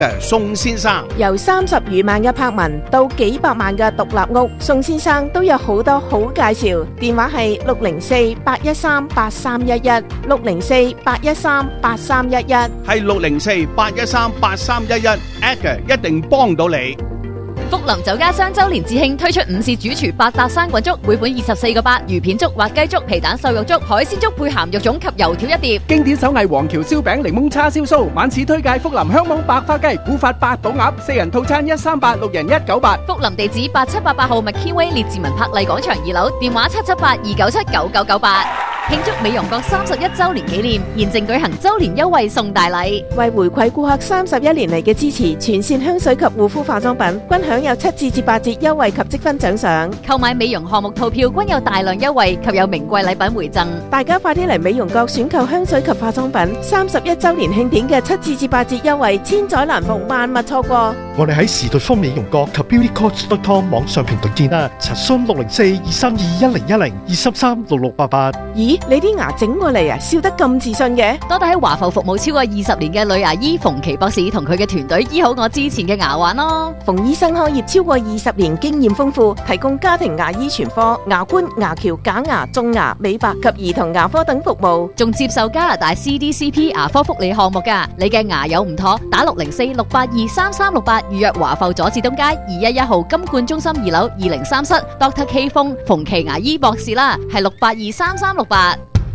宋先生， 由30餘萬嘅柏文到幾百萬嘅獨立屋，宋先生都有好多好介紹。電話係604-813-8311 604-813-8311， 係604-813-8311 ，Edgar 一定幫到你。 福林酒家雙周年致慶推出午市主廚百搭生滾粥，每款24個8，魚片粥、滑雞粥、皮蛋瘦肉粥、海鮮粥配鹹肉粽及油條一碟。 經典手藝黃橋燒餅、檸檬叉燒酥，晚市推介福林香網白花雞、古法八寶鴨，4人套餐138，6人198。 福林地址8788號麥堅威列治文柏麗廣場2樓，電話778-297-9998。慶祝美容閣31週年紀念，現正舉行週年優惠送大禮， 為回饋顧客31年嚟嘅支持，全線香水及護膚化妝品均享有7至8折優惠及積分獎賞。 購買美容項目套票均有大量優惠及有名貴禮品回贈。 大家快啲嚟美容閣選購香水及化妝品，31週年慶典嘅7至8折優惠，千載難逢，萬勿錯過。 我哋喺時代豐美容閣及 beautycoach.com 網上平台見啦，查詢604-232-1010 233-6688。 咦，你啲牙整過嚟啊，笑得咁自信嘅？ 多得喺華埠服務超過20年嘅女牙醫馮琪博士同佢嘅團隊醫好我之前嘅牙患咯。 馮醫生開業超過20年，經驗豐富，提供家庭牙醫全科、牙冠、牙橋、假牙、種牙、美白及兒童牙科等服務， 仲接受加拿大 CDCP 牙科福利項目㗎。你嘅牙有唔妥，打604-682-3368預約華埠佐治東街211號金冠中心2樓203室 Dr. K 馮琪牙醫博士啦，係682-3368。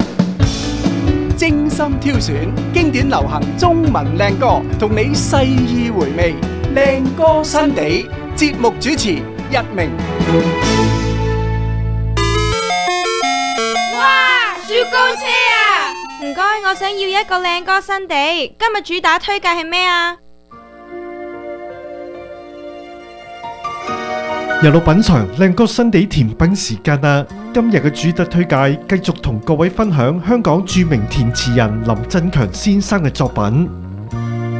精心挑選經典流行中文靚歌，同你細意回味靚歌新地。節目主持一鳴。 哇！雪糕車啊！唔該，我想要一個靚歌新地。今日主打推介係咩啊？ 又到品嚐靚歌新地甜品時間啦！今日嘅主打推介繼續同各位分享香港著名填詞人林振強先生嘅作品。